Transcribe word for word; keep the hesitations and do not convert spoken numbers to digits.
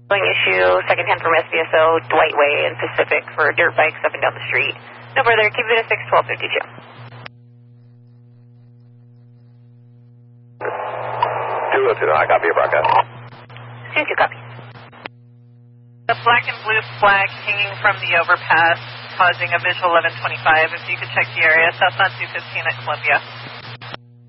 Issue, second ten from S B S O, Dwight Way and Pacific for dirt bikes up and down the street. No further, keep it at six twelve fifty-two. two oh two, I copy your broadcast. two two, copy. The black and blue flag hanging from the overpass causing a visual eleven twenty-five. If you could check the area, southbound two fifteen at Columbia.